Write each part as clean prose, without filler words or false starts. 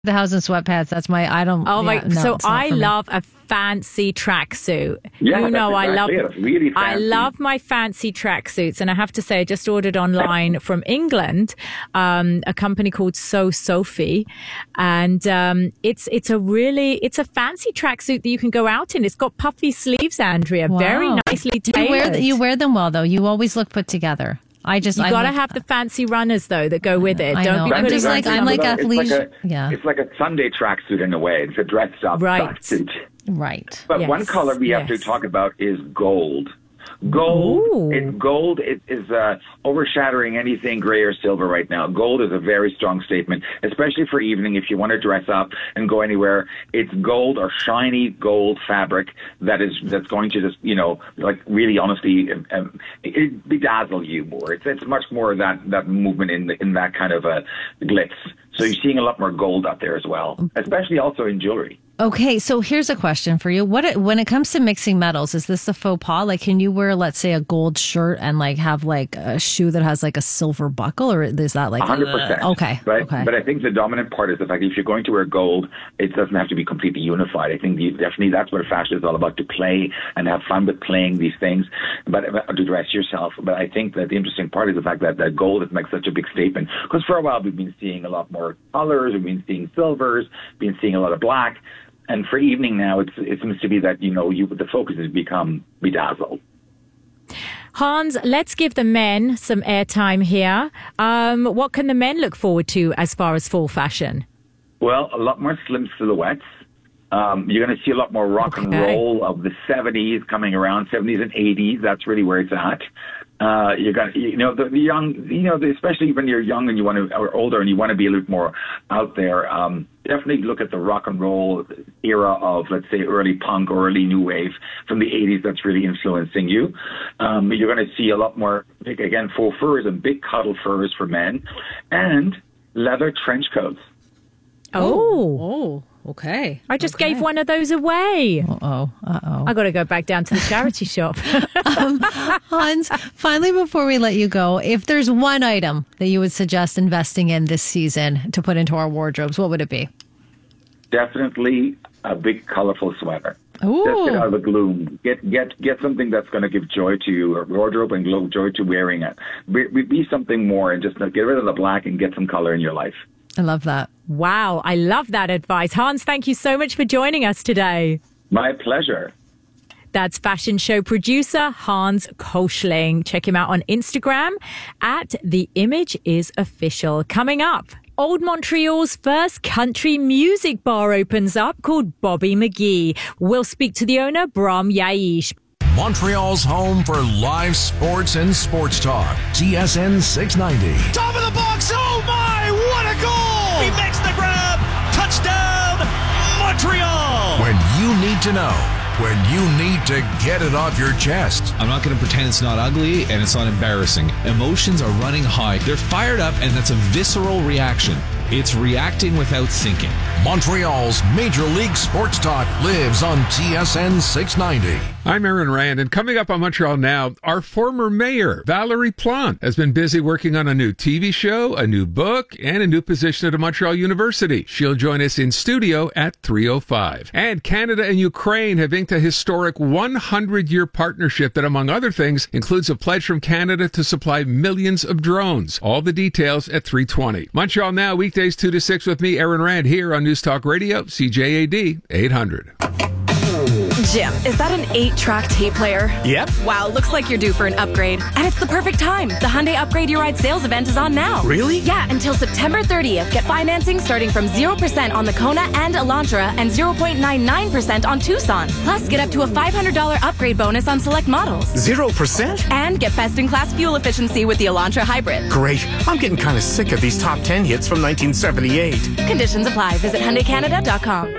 the house in sweatpants. That's my, I don't. Oh my! Yeah, no, so it's not I for me. love a fancy tracksuit. Yeah, you know, that's exactly it. It's really I fancy. love my fancy tracksuits, and I have to say, I just ordered online from England, a company called So Sophie, and it's a fancy tracksuit that you can go out in. It's got puffy sleeves, Andrea, very Wow. nicely tailored. You wear them well though. You always look put together. You got to have the fancy runners though that go with it. I Don't know. be I'm putting just like, I'm like athleisure. Yeah. It's like a Sunday tracksuit in a way. It's a dressed up Right. tracksuit. Right. But Yes, one color we have to yes. talk about is gold. Gold, Ooh. it is overshadowing anything gray or silver right now. Gold is a very strong statement, especially for evening if you want to dress up and go anywhere. It's gold or shiny gold fabric that's going to just, like really honestly it bedazzle you more. It's much more of that movement in that kind of glitz. So you're seeing a lot more gold out there as well, especially also in jewelry. Okay, so here's a question for you. When it comes to mixing metals, is this a faux pas? Like, can you wear, let's say, a gold shirt and like have like a shoe that has like a silver buckle, or is that like 100%? Okay, right. okay. But I think the dominant part is the fact that if you're going to wear gold, it doesn't have to be completely unified. I think definitely that's what fashion is all about: to play and have fun with playing these things, but to dress yourself. But I think that the interesting part is the fact that gold has made such a big statement, because for a while we've been seeing a lot more colors, we've been seeing silvers, been seeing a lot of black. And for evening now, it seems to be that, the focus has become bedazzled. Hans, let's give the men some airtime here. What can the men look forward to as far as fall fashion? Well, a lot more slim silhouettes. You're going to see a lot more rock and roll of the 70s coming around, 70s and 80s. That's really where it's at. You're going to, the young, especially when you're young and or older and you want to be a little more out there, definitely look at the rock and roll era of, let's say, early punk or early new wave from the 80s. That's really influencing you. You're going to see a lot more, again, faux furs and big cuddle furs for men, and leather trench coats. Oh, okay. I just gave one of those away. Uh-oh. I got to go back down to the charity shop. Hans, finally, before we let you go, if there's one item that you would suggest investing in this season to put into our wardrobes, what would it be? Definitely a big, colorful sweater. Ooh. Just get out of the gloom. Get something that's going to give joy to your wardrobe and joy to wearing it. Be something more, and just get rid of the black and get some color in your life. I love that. Wow, I love that advice. Hans, thank you so much for joining us today. My pleasure. That's fashion show producer Hans Koschling. Check him out on Instagram at The Image Is Official. Coming up, Old Montreal's first country music bar opens up called Bobby McGee. We'll speak to the owner, Bram Yaish. Montreal's home for live sports and sports talk. TSN 690. Top of the box. Oh my, what a goal! He makes the grab. Touchdown, Montreal! When you need to know. When you need to get it off your chest. I'm not going to pretend it's not ugly and it's not embarrassing. Emotions are running high. They're fired up, and that's a visceral reaction. It's reacting without thinking. Montreal's Major League Sports Talk lives on TSN 690. I'm Aaron Rand, and coming up on Montreal Now, our former mayor, Valerie Plante, has been busy working on a new TV show, a new book, and a new position at a Montreal University. She'll join us in studio at 3:05. And Canada and Ukraine have inked a historic 100-year partnership that, among other things, includes a pledge from Canada to supply millions of drones. All the details at 3:20. Montreal Now, weekdays 2 to 6 with me, Aaron Rand, here on News Talk Radio, CJAD 800. Jim, is that an 8-track tape player? Yep. Wow, looks like you're due for an upgrade. And it's the perfect time. The Hyundai Upgrade Your Ride sales event is on now. Really? Yeah, until September 30th. Get financing starting from 0% on the Kona and Elantra and 0.99% on Tucson. Plus, get up to a $500 upgrade bonus on select models. 0%? And get best-in-class fuel efficiency with the Elantra Hybrid. Great. I'm getting kind of sick of these top 10 hits from 1978. Conditions apply. Visit HyundaiCanada.com.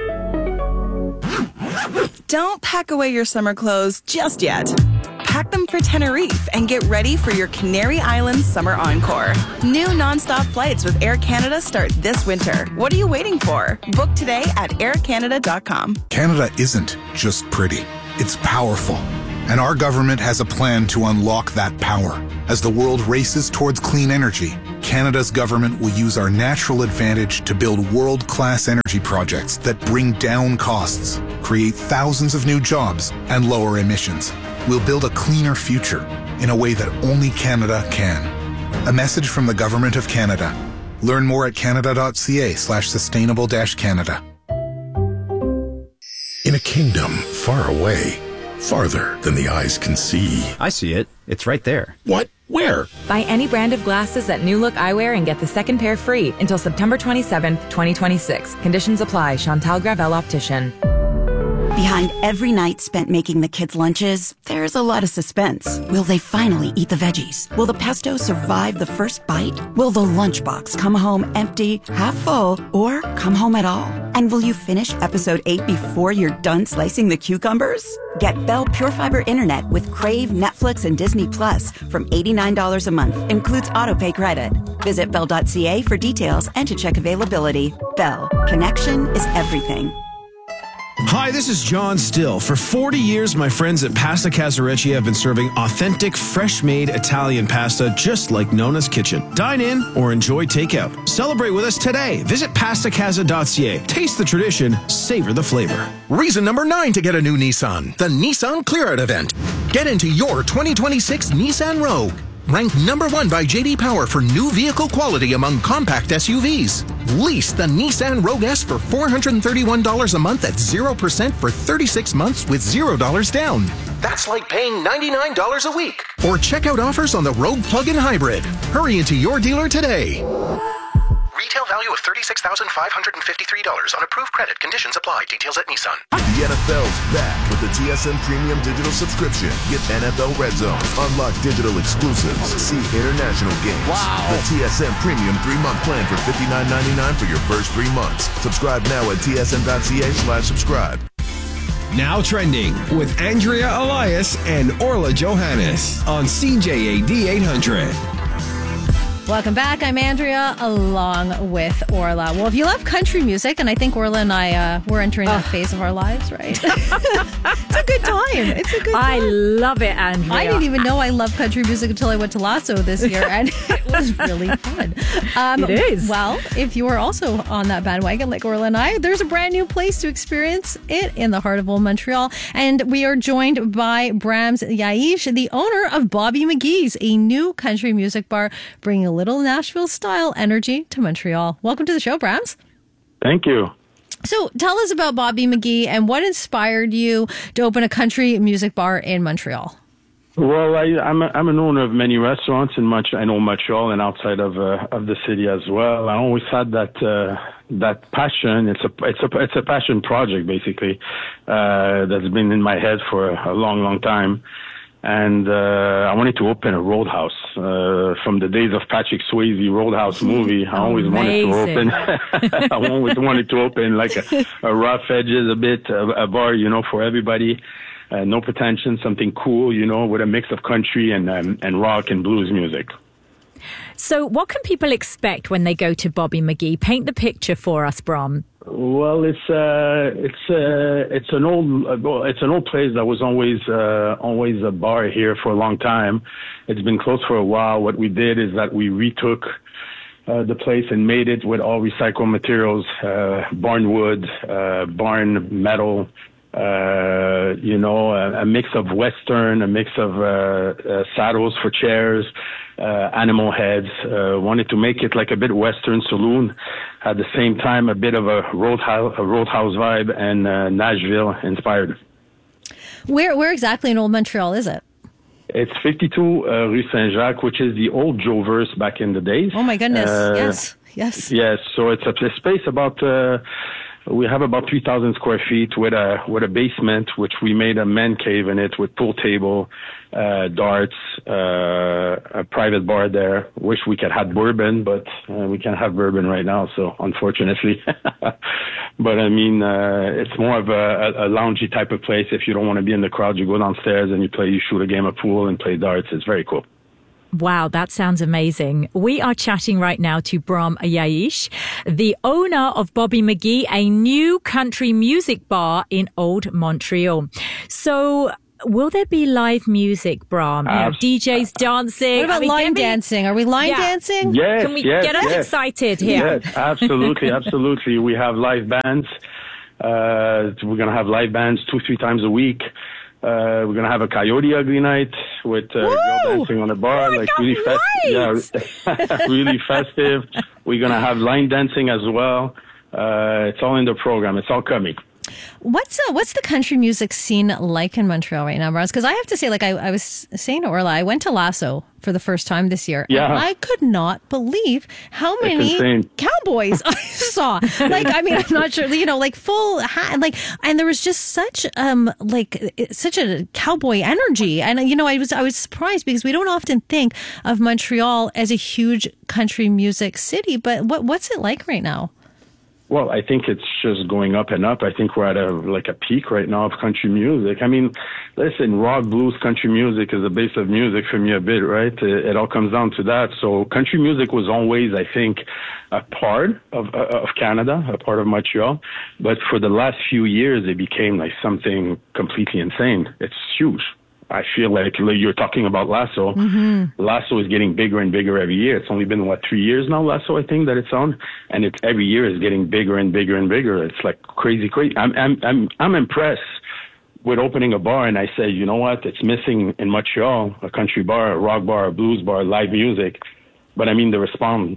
Don't pack away your summer clothes just yet. Pack them for Tenerife and get ready for your Canary Islands Summer Encore. New nonstop flights with Air Canada start this winter. What are you waiting for? Book today at aircanada.com. Canada isn't just pretty. It's powerful. And our government has a plan to unlock that power as the world races towards clean energy. Canada's government will use our natural advantage to build world-class energy projects that bring down costs, create thousands of new jobs, and lower emissions. We'll build a cleaner future in a way that only Canada can. A message from the Government of Canada. Learn more at canada.ca/sustainable-Canada. In a kingdom far away, farther than the eyes can see. I see it. It's right there. What? Where? Buy any brand of glasses at New Look Eyewear and get the second pair free until September 27th, 2026. Conditions apply. Chantal Gravel Optician. Behind every night spent making the kids' lunches, there's a lot of suspense. Will they finally eat the veggies? Will the pesto survive the first bite? Will the lunchbox come home empty, half full, or come home at all? And will you finish episode 8 before you're done slicing the cucumbers? Get Bell Pure Fiber Internet with Crave, Netflix, and Disney Plus from $89 a month. Includes autopay credit. Visit Bell.ca for details and to check availability. Bell. Connection is everything. Hi, this is John Still. For 40 years, my friends at Pasta Casarecci have been serving authentic, fresh-made Italian pasta just like Nona's Kitchen. Dine in or enjoy takeout. Celebrate with us today. Visit pastacasa.ca. Taste the tradition, savor the flavor. Reason number 9 to get a new Nissan. The Nissan Clear Out event. Get into your 2026 Nissan Rogue. Ranked number 1 by J.D. Power for new vehicle quality among compact SUVs. Lease the Nissan Rogue S for $431 a month at 0% for 36 months with $0 down. That's like paying $99 a week. Or check out offers on the Rogue Plug-in Hybrid. Hurry into your dealer today. Retail value of $36,553 on approved credit. Conditions apply. Details at Nissan. The NFL's back with the TSN Premium Digital Subscription. Get NFL Red Zone, unlock digital exclusives, see international games. Wow. The TSN Premium 3-month plan for $59.99 for your first 3 months. Subscribe now at tsn.ca/subscribe. Now trending with Andrea Elias and Orla Johannes on CJAD 800. Welcome back. I'm Andrea along with Orla. Well, if you love country music, and I think Orla and I, we're entering that phase of our lives, right? It's a good time. It's a good time. I love it, Andrea. I didn't even know I love country music until I went to Lasso this year, and it was really fun. It is. Well, if you are also on that bandwagon like Orla and I, there's a brand new place to experience it in the heart of Old Montreal. And we are joined by Brahms Yaish, the owner of Bobby McGee's, a new country music bar, bringing a little Nashville-style energy to Montreal. Welcome to the show, Brahms. Thank you. So tell us about Bobby McGee and what inspired you to open a country music bar in Montreal. Well, I'm an owner of many restaurants in Montreal and outside of the city as well. I always had that passion. It's a passion project basically that's been in my head for a long time. And I wanted to open a roadhouse. From the days of Patrick Swayze Roadhouse movie, I always wanted to open. I always wanted to open like a rough edges, a bit a bar, for everybody. No pretension, something cool, with a mix of country and rock and blues music. So, what can people expect when they go to Bobby McGee? Paint the picture for us, Brom. Well, it's an old place that was always a bar here for a long time. It's been closed for a while. What we did is that we retook the place and made it with all recycled materials, barn wood, barn metal, a mix of Western, a mix of saddles for chairs, animal heads. Wanted to make it like a bit Western saloon, at the same time a bit of a roadhouse vibe and Nashville inspired. Where exactly in Old Montreal is it? It's 52 Rue Saint-Jacques, which is the old Jovers back in the days. Oh my goodness! Yes. Yes. So it's a space about. We have about 3,000 square feet with a basement, which we made a man cave in it with pool table, darts, a private bar there. Wish we could have bourbon, but we can't have bourbon right now, so unfortunately. But I mean, it's more of a loungy type of place. If you don't want to be in the crowd, you go downstairs and you shoot a game of pool and play darts. It's very cool. Wow, that sounds amazing. We are chatting right now to Bram Yaish, the owner of Bobby McGee, a new country music bar in Old Montreal. So will there be live music, Bram? You know, DJs dancing. What about line dancing? Are we line dancing? Yes, Can we get us excited here? Yes, absolutely. We have live bands. We're going to have live bands 2-3 times a week. We're going to have a Coyote Ugly night with girl dancing on the bar, really really festive. We're going to have line dancing as well. It's all in the program. It's all coming. What's the country music scene like in Montreal right now, Bram? Because I have to say, like I was saying to Orla, I went to Lasso for the first time this year. Yeah. And I could not believe how many cowboys I saw. Like, I mean, I'm not sure, you know, like full hat, like, and there was just such a cowboy energy. And, you know, I was surprised because we don't often think of Montreal as a huge country music city, but what's it like right now? Well, I think it's just going up and up. I think we're at a peak right now of country music. I mean, listen, rock, blues, country music is the base of music for me a bit, right? It all comes down to that. So country music was always, I think, a part of Canada, a part of Montreal. But for the last few years, it became like something completely insane. It's huge. I feel like you're talking about Lasso. Mm-hmm. Lasso is getting bigger and bigger every year. It's only been, 3 years now, Lasso, I think, that it's on. And it's every year is getting bigger and bigger and bigger. It's like crazy. I'm impressed with opening a bar, and I say, you know what? It's missing in Montreal, a country bar, a rock bar, a blues bar, live music. But I mean, the response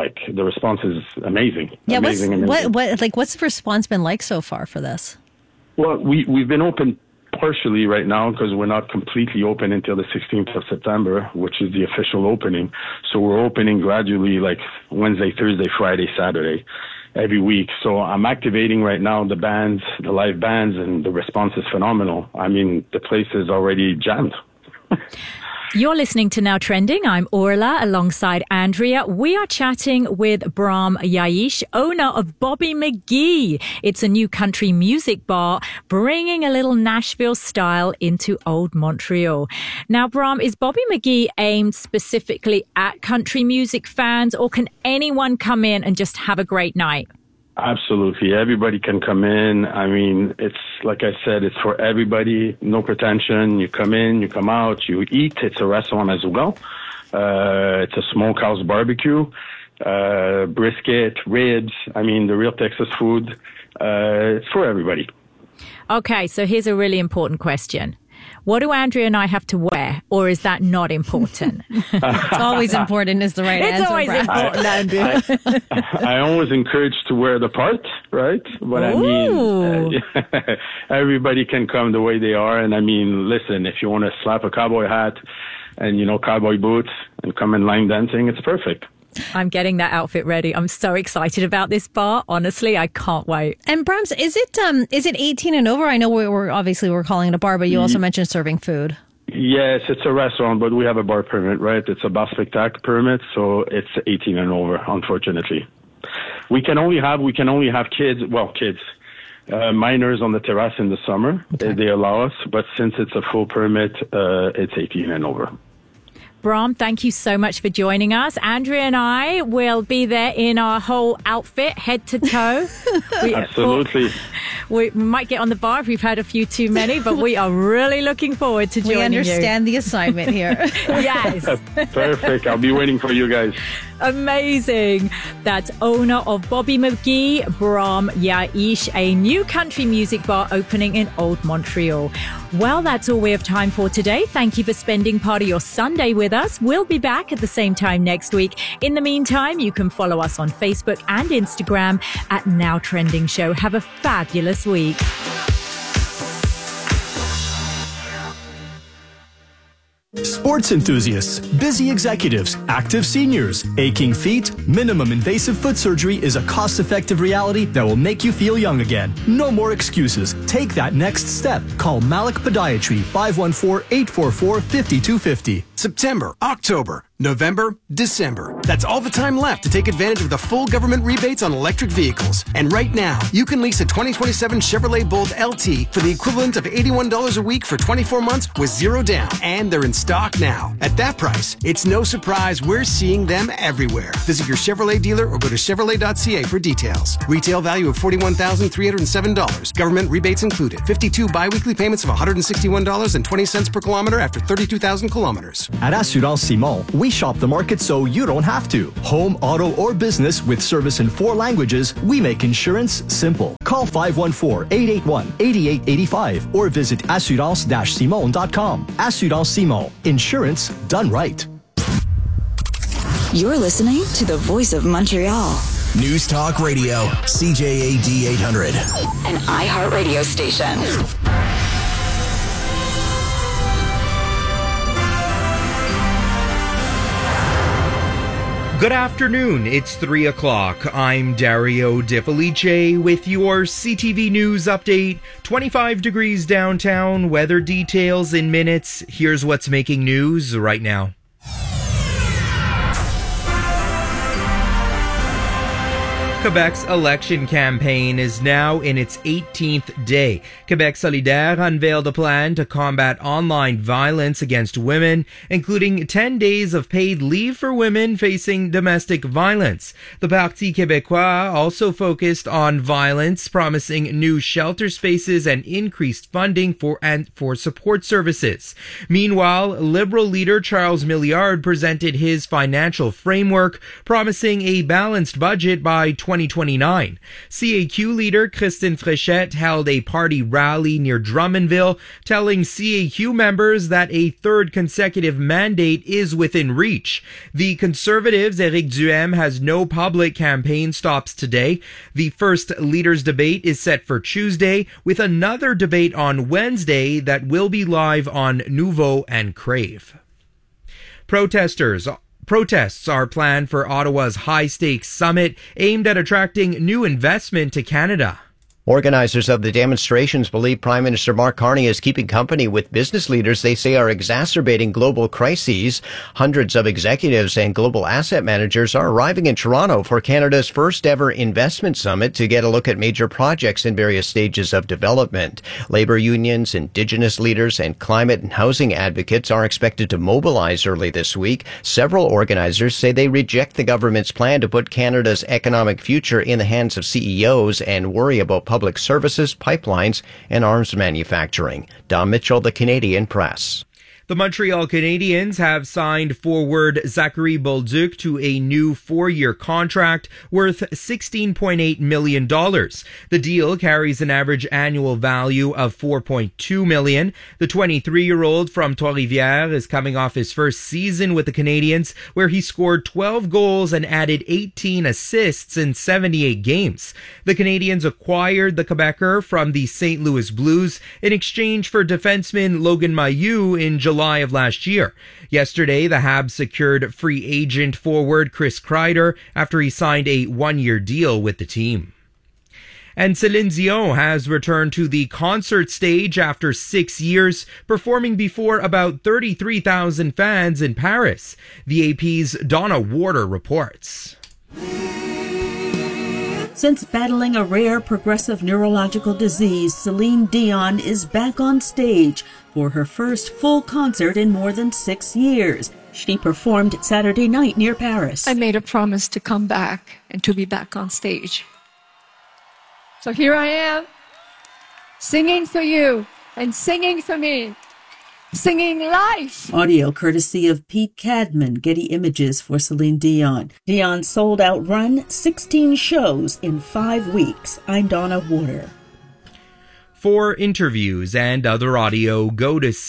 is amazing. Yeah, amazing. What's the response been like so far for this? Well, we've been open partially right now because we're not completely open until the 16th of September, which is the official opening. So we're opening gradually, like Wednesday, Thursday, Friday, Saturday, every week. So I'm activating right now the bands, the live bands, and the response is phenomenal. I mean, the place is already jammed. You're listening to Now Trending. I'm Orla alongside Andrea. We are chatting with Bram Yaish, owner of Bobby McGee. It's a new country music bar bringing a little Nashville style into Old Montreal. Now, Bram, is Bobby McGee aimed specifically at country music fans, or can anyone come in and just have a great night? Absolutely. Everybody can come in. I mean, it's like I said, it's for everybody. No pretension. You come in, you come out, you eat. It's a restaurant as well. It's a smokehouse barbecue, brisket, ribs. I mean, the real Texas food. It's for everybody. Okay, so here's a really important question. What do Andrea and I have to wear, or is that not important? It's always important is the right answer. It's always important, Andrea. I always encourage to wear the part, right? But I mean, everybody can come the way they are. And I mean, listen, if you want to slap a cowboy hat and, cowboy boots and come in line dancing, it's perfect. I'm getting that outfit ready. I'm so excited about this bar. Honestly, I can't wait. And Brahms, is it 18 and over? I know we're calling it a bar, but you also mentioned serving food. Yes, it's a restaurant, but we have a bar permit, right? It's a bar spectacle permit, so it's 18 and over, unfortunately. We can only have kids, minors on the terrace in the summer. Okay. They allow us, but since it's a full permit, it's 18 and over. Bram, thank you so much for joining us. Andrea and I will be there in our whole outfit, head to toe. Absolutely. We might get on the bar if we've had a few too many, but we are really looking forward to joining you. We understand the assignment here. Yes. Perfect. I'll be waiting for you guys. Amazing. That's owner of Bobby McGee, Bram Yaish, a new country music bar opening in Old Montreal. Well, that's all we have time for today. Thank you for spending part of your Sunday with us. We'll be back at the same time next week. In the meantime, you can follow us on Facebook and Instagram at Now Trending Show. Have a fabulous week. Sports enthusiasts, busy executives, active seniors, aching feet, minimum invasive foot surgery is a cost-effective reality that will make you feel young again. No more excuses. Take that next step. Call Malik Podiatry, 514-844-5250. September, October, November, December. That's all the time left to take advantage of the full government rebates on electric vehicles. And right now, you can lease a 2027 Chevrolet Bolt LT for the equivalent of $81 a week for 24 months with zero down. And they're in stock now. At that price, it's no surprise we're seeing them everywhere. Visit your Chevrolet dealer or go to Chevrolet.ca for details. Retail value of $41,307. Government rebates included. 52 biweekly payments of $161.20 per kilometer after 32,000 kilometers. At Assurance Simon, we shop the market so you don't have to. Home, auto, or business with service in 4 languages, we make insurance simple. Call 514-881-8885 or visit assurance-simon.com. Assurance Simon. Insurance done right. You're listening to the Voice of Montreal. News Talk Radio, CJAD 800. An iHeartRadio station. Good afternoon, it's 3 o'clock. I'm Dario De Felice with your CTV News update. 25 degrees downtown, weather details in minutes. Here's what's making news right now. Quebec's election campaign is now in its 18th day. Quebec Solidaire unveiled a plan to combat online violence against women, including 10 days of paid leave for women facing domestic violence. The Parti Québécois also focused on violence, promising new shelter spaces and increased funding for support services. Meanwhile, Liberal leader Charles Milliard presented his financial framework, promising a balanced budget by 2029. CAQ leader Christine Fréchette held a party rally near Drummondville, telling CAQ members that a third consecutive mandate is within reach. The Conservatives' Éric Duhem has no public campaign stops today. The first leaders' debate is set for Tuesday, with another debate on Wednesday that will be live on Nouveau and Crave. Protests are planned for Ottawa's high-stakes summit aimed at attracting new investment to Canada. Organizers of the demonstrations believe Prime Minister Mark Carney is keeping company with business leaders they say are exacerbating global crises. Hundreds of executives and global asset managers are arriving in Toronto for Canada's first ever investment summit to get a look at major projects in various stages of development. Labor unions, Indigenous leaders, and climate and housing advocates are expected to mobilize early this week. Several organizers say they reject the government's plan to put Canada's economic future in the hands of CEOs and worry about public services, pipelines, and arms manufacturing. Don Mitchell, The Canadian Press. The Montreal Canadiens have signed forward Zachary Bolduc to a new 4-year contract worth $16.8 million. The deal carries an average annual value of $4.2 million. The 23-year-old from Trois-Rivières is coming off his first season with the Canadiens, where he scored 12 goals and added 18 assists in 78 games. The Canadiens acquired the Quebecer from the St. Louis Blues in exchange for defenseman Logan Mailloux in July of last year. Yesterday, the Habs secured free agent forward Chris Kreider after he signed a 1-year deal with the team. And Céline Dion has returned to the concert stage after 6 years, performing before about 33,000 fans in Paris. The AP's Donna Warder reports. Since battling a rare progressive neurological disease, Céline Dion is back on stage for her first full concert in more than 6 years. She performed Saturday night near Paris. I made a promise to come back and to be back on stage. So here I am, singing for you and singing for me. Singing life. Audio courtesy of Pete Cadman, Getty Images for Céline Dion. Dion's sold-out run, 16 shows in 5 weeks. I'm Donna Warder. For interviews and other audio, go to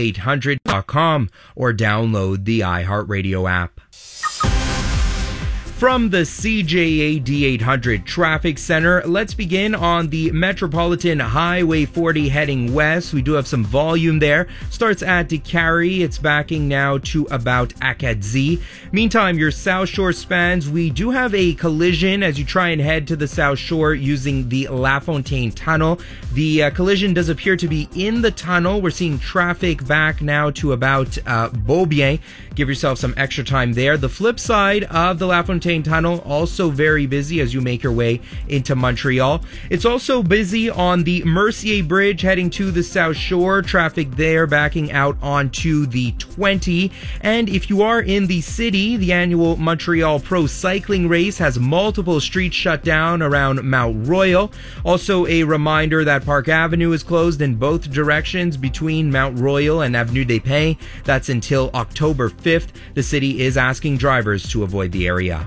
CJAD800.com or download the iHeartRadio app. From the CJAD 800 Traffic Center, let's begin on the Metropolitan Highway 40 heading west. We do have some volume there. Starts at Décarie. It's backing now to about Acadie. Meantime, your South Shore spans, we do have a collision as you try and head to the South Shore using the La Fontaine Tunnel. The collision does appear to be in the tunnel. We're seeing traffic back now to about Beaubien. Give yourself some extra time there. The flip side of the La Fontaine Tunnel, also very busy as you make your way into Montreal. It's also busy on the Mercier Bridge heading to the South Shore. Traffic there backing out onto the 20. And if you are in the city, the annual Montreal Pro Cycling Race has multiple streets shut down around Mount Royal. Also a reminder that Park Avenue is closed in both directions between Mount Royal and Avenue des Pins. That's until October 5th. The city is asking drivers to avoid the area.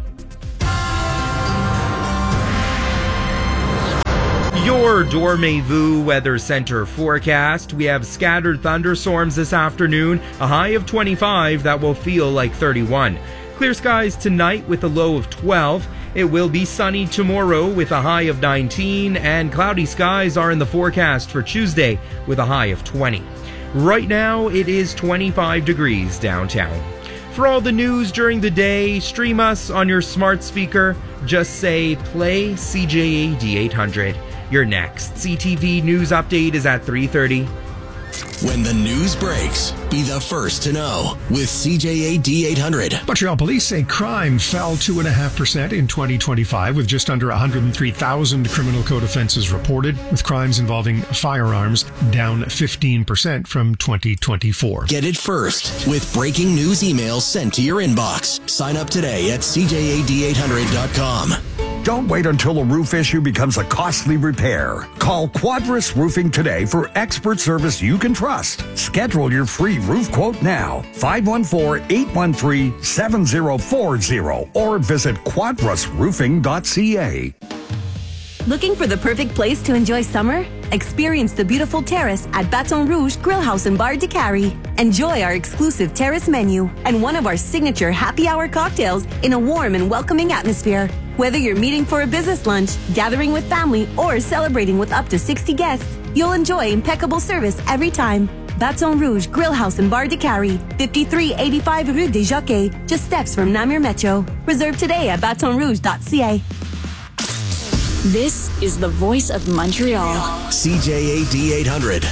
Your Dormez-vous Weather Center forecast. We have scattered thunderstorms this afternoon, a high of 25 that will feel like 31. Clear skies tonight with a low of 12. It will be sunny tomorrow with a high of 19, and cloudy skies are in the forecast for Tuesday with a high of 20. Right now, it is 25 degrees downtown. For all the news during the day, stream us on your smart speaker. Just say, play CJAD 800. Your next CTV News Update is at 3:30. When the news breaks, be the first to know with CJAD 800. Montreal police say crime fell 2.5% in 2025 with just under 103,000 criminal code offenses reported, with crimes involving firearms down 15% from 2024. Get it first with breaking news emails sent to your inbox. Sign up today at CJAD800.com. Don't wait until a roof issue becomes a costly repair. Call Quadris Roofing today for expert service you can trust. Schedule your free roof quote now. 514-813-7040 or visit quadrisroofing.ca. Looking for the perfect place to enjoy summer? Experience the beautiful terrace at Baton Rouge Grill House and Bar Décarie. Enjoy our exclusive terrace menu and one of our signature happy hour cocktails in a warm and welcoming atmosphere. Whether you're meeting for a business lunch, gathering with family, or celebrating with up to 60 guests, you'll enjoy impeccable service every time. Baton Rouge Grill House and Bar Décarie, 5385 Rue des Jockeys, just steps from Namur Metro. Reserve today at batonrouge.ca. This is the voice of Montreal. CJAD 800.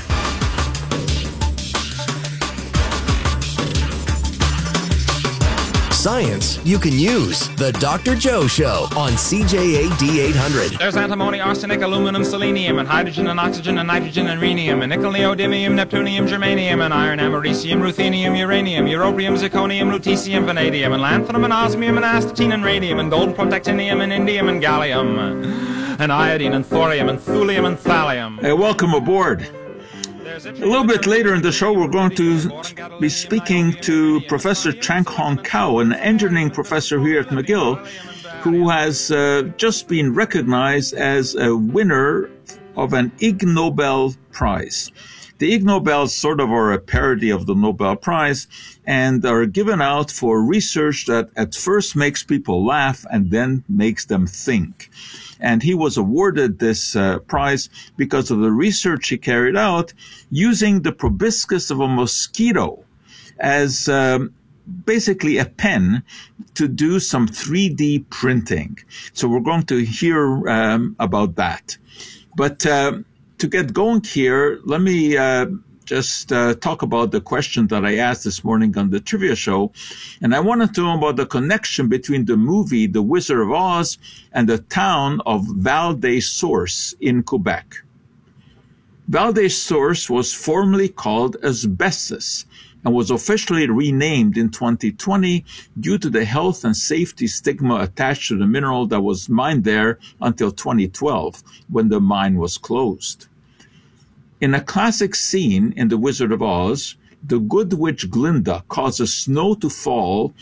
Science you can use. The Dr. Joe Show on CJAD 800. There's antimony, arsenic, aluminum, selenium, and hydrogen and oxygen and nitrogen and rhenium, and nickel, neodymium, neptunium, germanium, and iron, americium, ruthenium, uranium, europium, zirconium, lutetium, vanadium, and lanthanum, and osmium, and astatine, and radium, and gold, protactinium, and indium, and gallium, and iodine, and thorium, and thulium, and thallium. Hey, welcome aboard. A little bit later in the show, we're going to be speaking to Professor Chang Hong Kao, an engineering professor here at McGill, who has just been recognized as a winner of an Ig Nobel Prize. The Ig Nobels sort of are a parody of the Nobel Prize and are given out for research that at first makes people laugh and then makes them think. And he was awarded this prize because of the research he carried out using the proboscis of a mosquito as basically a pen to do some 3D printing. So we're going to hear about that. But to get going here, let me just talk about the question that I asked this morning on the trivia show. And I wanted to know about the connection between the movie The Wizard of Oz and the town of Val-des-Sources in Quebec. Val-des-Sources was formerly called Asbestos and was officially renamed in 2020 due to the health and safety stigma attached to the mineral that was mined there until 2012, when the mine was closed. In a classic scene in The Wizard of Oz, the good witch Glinda causes snow to fall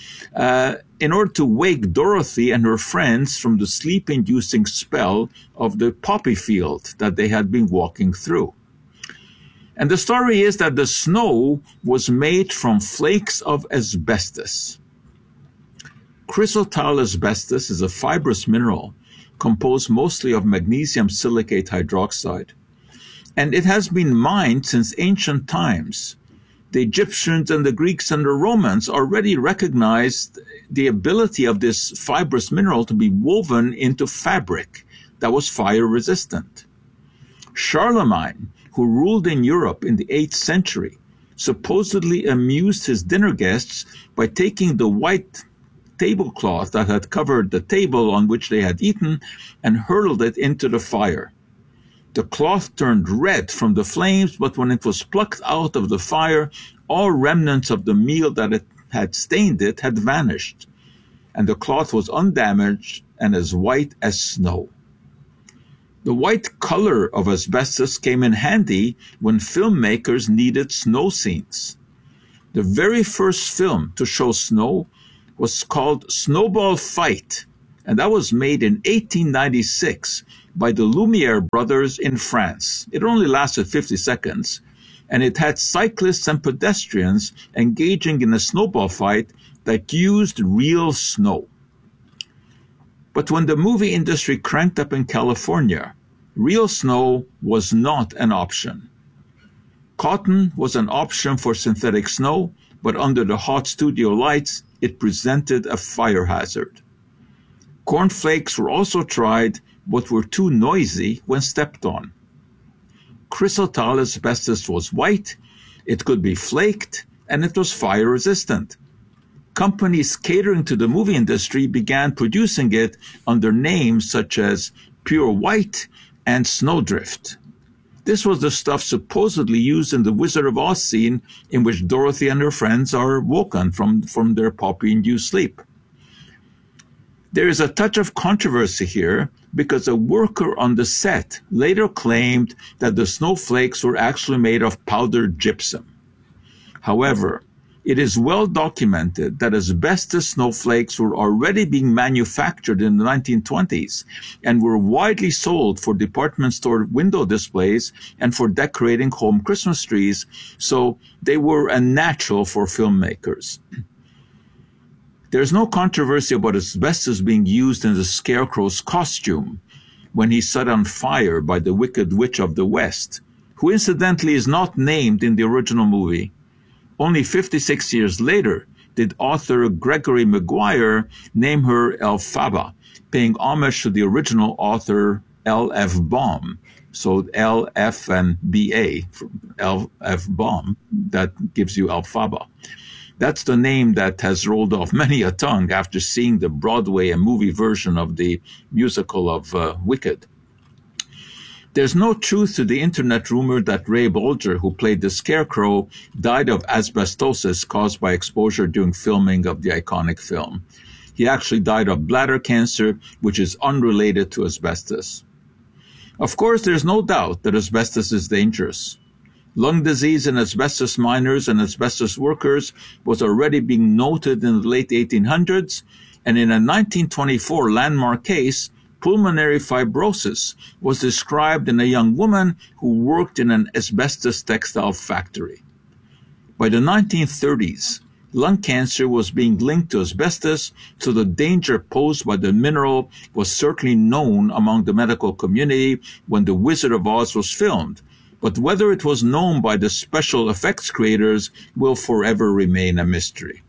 in order to wake Dorothy and her friends from the sleep-inducing spell of the poppy field that they had been walking through. And the story is that the snow was made from flakes of asbestos. Chrysotile asbestos is a fibrous mineral composed mostly of magnesium silicate hydroxide, and it has been mined since ancient times. The Egyptians and the Greeks and the Romans already recognized the ability of this fibrous mineral to be woven into fabric that was fire resistant. Charlemagne, who ruled in Europe in the 8th century, supposedly amused his dinner guests by taking the white tablecloth that had covered the table on which they had eaten and hurled it into the fire. The cloth turned red from the flames, but when it was plucked out of the fire, all remnants of the meal that it had stained it had vanished, and the cloth was undamaged and as white as snow. The white color of asbestos came in handy when filmmakers needed snow scenes. The very first film to show snow was called Snowball Fight, and that was made in 1896 by the Lumiere brothers in France. It only lasted 50 seconds, and it had cyclists and pedestrians engaging in a snowball fight that used real snow. But when the movie industry cranked up in California, real snow was not an option. Cotton was an option for synthetic snow, but under the hot studio lights, it presented a fire hazard. Cornflakes were also tried, but were too noisy when stepped on. Chrysotile asbestos was white, it could be flaked, and it was fire resistant. Companies catering to the movie industry began producing it under names such as Pure White and Snowdrift. This was the stuff supposedly used in the Wizard of Oz scene in which Dorothy and her friends are woken from their poppy-induced sleep. There is a touch of controversy here because a worker on the set later claimed that the snowflakes were actually made of powdered gypsum. However, it is well documented that asbestos snowflakes were already being manufactured in the 1920s and were widely sold for department store window displays and for decorating home Christmas trees, so they were a natural for filmmakers. There's no controversy about asbestos being used in the Scarecrow's costume when he's set on fire by the Wicked Witch of the West, who incidentally is not named in the original movie. Only 56 years later did author Gregory Maguire name her Elphaba, paying homage to the original author L.F. Baum. So L.F. and B.A., L.F. Baum, that gives you Elphaba. That's the name that has rolled off many a tongue after seeing the Broadway and movie version of the musical of Wicked. There's no truth to the internet rumor that Ray Bolger, who played the Scarecrow, died of asbestosis caused by exposure during filming of the iconic film. He actually died of bladder cancer, which is unrelated to asbestos. Of course, there's no doubt that asbestos is dangerous. Lung disease in asbestos miners and asbestos workers was already being noted in the late 1800s, and in a 1924 landmark case, pulmonary fibrosis was described in a young woman who worked in an asbestos textile factory. By the 1930s, lung cancer was being linked to asbestos, so the danger posed by the mineral was certainly known among the medical community when The Wizard of Oz was filmed, but whether it was known by the special effects creators will forever remain a mystery.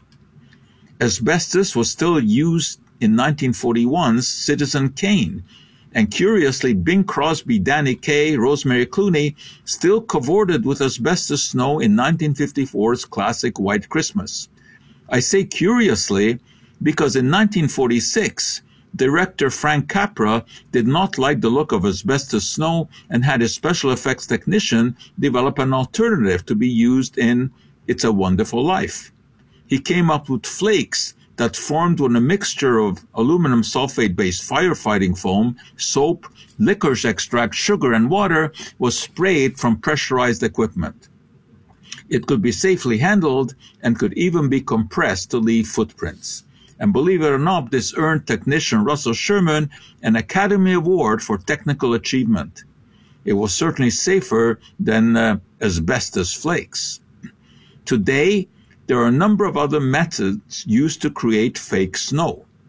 Asbestos was still used in 1941's Citizen Kane, and curiously, Bing Crosby, Danny Kaye, Rosemary Clooney still cavorted with asbestos snow in 1954's classic White Christmas. I say curiously because in 1946, director Frank Capra did not like the look of asbestos snow and had his special effects technician develop an alternative to be used in It's a Wonderful Life. He came up with flakes that formed when a mixture of aluminum sulfate-based firefighting foam, soap, licorice extract, sugar, and water was sprayed from pressurized equipment. It could be safely handled and could even be compressed to leave footprints. And believe it or not, this earned technician Russell Sherman an Academy Award for technical achievement. It was certainly safer than asbestos flakes. Today, there are a number of other methods used to create fake snow.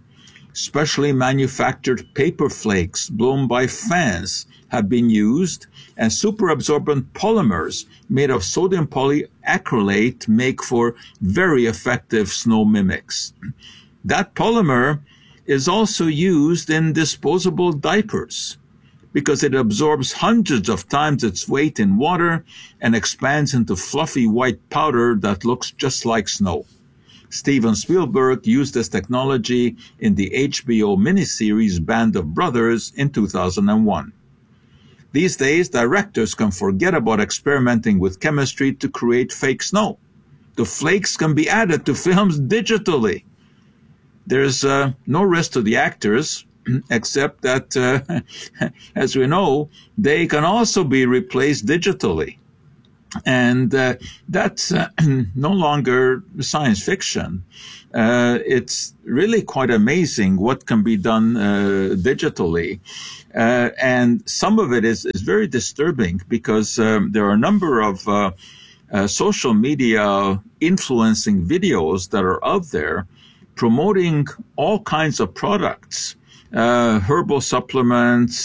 Specially manufactured paper flakes blown by fans have been used, and superabsorbent polymers made of sodium polyacrylate make for very effective snow mimics. That polymer is also used in disposable diapers because it absorbs hundreds of times its weight in water and expands into fluffy white powder that looks just like snow. Steven Spielberg used this technology in the HBO miniseries Band of Brothers in 2001. These days, directors can forget about experimenting with chemistry to create fake snow. The flakes can be added to films digitally. There's no risk to the actors, except that, as we know, they can also be replaced digitally. And that's no longer science fiction. It's really quite amazing what can be done digitally. And some of it is very disturbing because there are a number of social media influencing videos that are out there promoting all kinds of products. Herbal supplements,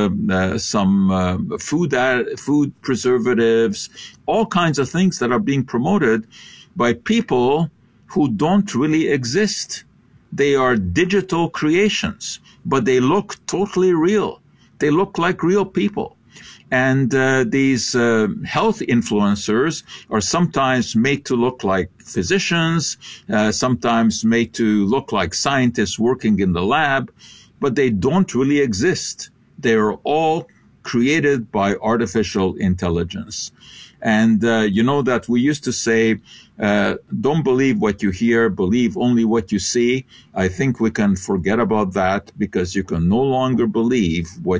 some food preservatives, all kinds of things that are being promoted by people who don't really exist. They are digital creations, but they look totally real. They look like real people. And these health influencers are sometimes made to look like physicians, sometimes made to look like scientists working in the lab, but they don't really exist. They're all created by artificial intelligence. And you know that we used to say, don't believe what you hear, believe only what you see. I think we can forget about that because you can no longer believe what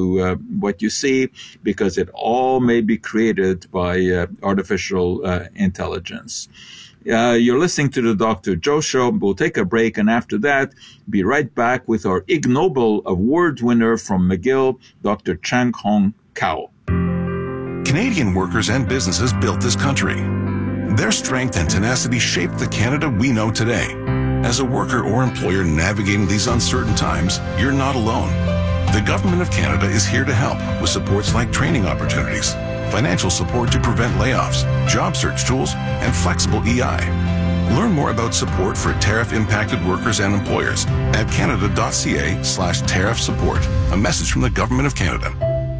you see because it all may be created by artificial intelligence. You're listening to the Dr. Joe Show. We'll take a break, and after that, be right back with our Ig Nobel Award winner from McGill, Dr. Chang Hong Kao. Canadian workers and businesses built this country. Their strength and tenacity shaped the Canada we know today. As a worker or employer navigating these uncertain times, you're not alone. The Government of Canada is here to help with supports like training opportunities, financial support to prevent layoffs, job search tools, and flexible EI. Learn more about support for tariff-impacted workers and employers at canada.ca/tariff support. A message from the Government of Canada.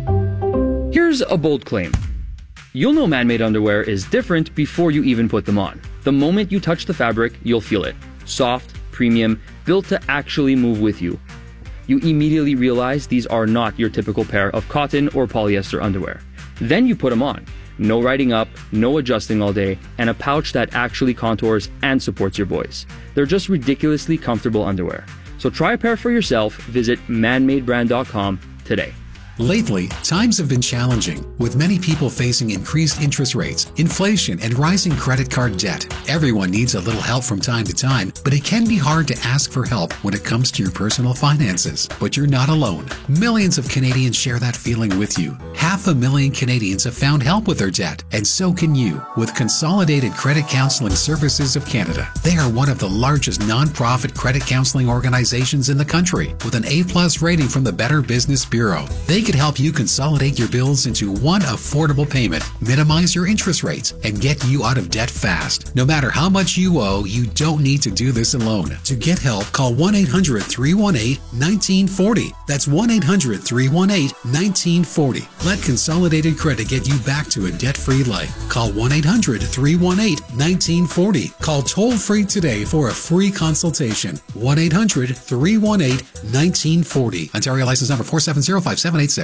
Here's a bold claim. You'll know man-made underwear is different before you even put them on. The moment you touch the fabric, you'll feel it. Soft, premium, built to actually move with you. You immediately realize these are not your typical pair of cotton or polyester underwear. Then you put them on. No riding up, no adjusting all day, and a pouch that actually contours and supports your voice. They're just ridiculously comfortable underwear. So try a pair for yourself. Visit manmadebrand.com today. Lately, times have been challenging, with many people facing increased interest rates, inflation, and rising credit card debt. Everyone needs a little help from time to time, but it can be hard to ask for help when it comes to your personal finances. But you're not alone. Millions of Canadians share that feeling with you. 500,000 Canadians have found help with their debt, and so can you with Consolidated Credit Counseling Services of Canada. They are one of the largest non-profit credit counseling organizations in the country, with an A+ rating from the Better Business Bureau. They could help you consolidate your bills into one affordable payment, minimize your interest rates, and get you out of debt fast. No matter how much you owe, you don't need to do this alone. To get help, call 1-800-318-1940. That's 1-800-318-1940. Let Consolidated Credit get you back to a debt-free life. Call 1-800-318-1940. Call toll-free today for a free consultation. 1-800-318-1940. Ontario license number 4705786.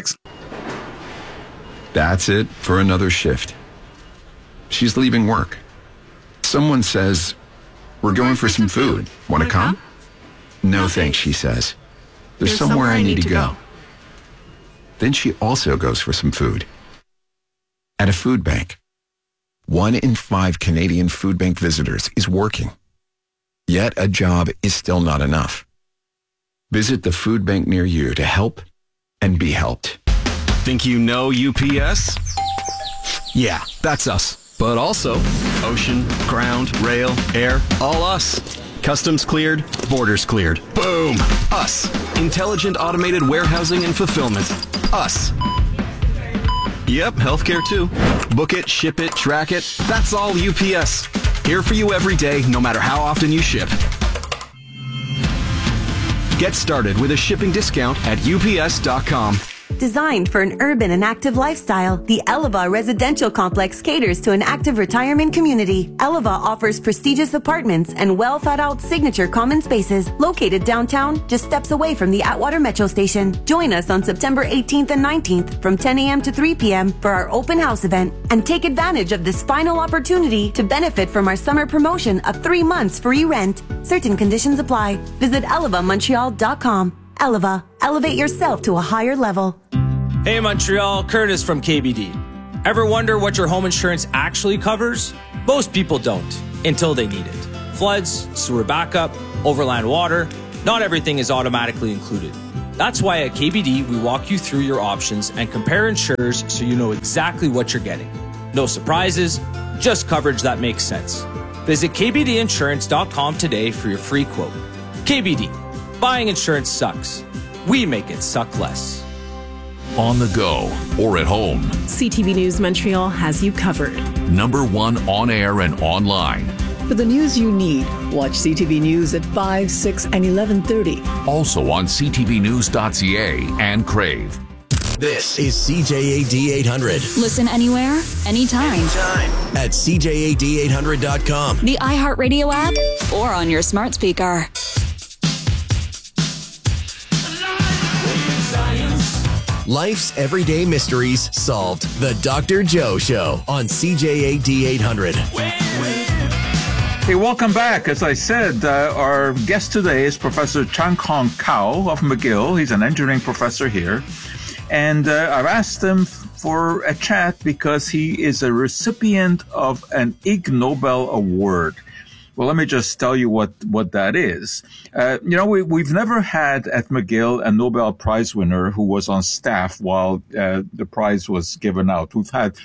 That's it for another shift. She's leaving work. Someone says, "We're going for some food. Want to come?" "No thanks," she says. There's somewhere I need to go. Then she also goes for some food. At a food bank. 1 in 5 Canadian food bank visitors is working. Yet a job is still not enough. Visit the food bank near you to help and be helped. Think you know UPS? Yeah, that's us. But also ocean, ground, rail, air, all us. Customs cleared, borders cleared. Boom! Us. Intelligent automated warehousing and fulfillment. Us. Yep, healthcare too. Book it, ship it, track it. That's all UPS. Here for you every day, no matter how often you ship. Get started with a shipping discount at UPS.com. Designed for an urban and active lifestyle, the Eleva Residential Complex caters to an active retirement community. Eleva offers prestigious apartments and well-thought-out signature common spaces located downtown, just steps away from the Atwater Metro Station. Join us on September 18th and 19th from 10 a.m. to 3 p.m. for our open house event and take advantage of this final opportunity to benefit from our summer promotion of 3 months free rent. Certain conditions apply. Visit elevamontreal.com. Eleva, elevate yourself to a higher level. Hey Montreal, Curtis from KBD. Ever wonder what your home insurance actually covers? Most people don't, until they need it. Floods, sewer backup, overland water, not everything is automatically included. That's why at KBD we walk you through your options and compare insurers so you know exactly what you're getting. No surprises, just coverage that makes sense. Visit kbdinsurance.com today for your free quote. KBD. Buying insurance sucks. We make it suck less. On the go or at home, CTV News Montreal has you covered. #1 on air and online. For the news you need, watch CTV News at 5, 6, and 11:30. Also on ctvnews.ca and Crave. This is CJAD 800. Listen anywhere, anytime. At CJAD800.com. The iHeartRadio app or on your smart speaker. Life's everyday mysteries solved. The Dr. Joe Show on CJAD 800. Hey, welcome back. As I said, our guest today is Professor Chang Hong Kao of McGill. He's an engineering professor here. And I've asked him for a chat because he is a recipient of an Ig Nobel Award. Well, let me just tell you what that is. We've never had at McGill a Nobel Prize winner who was on staff while the prize was given out. We've had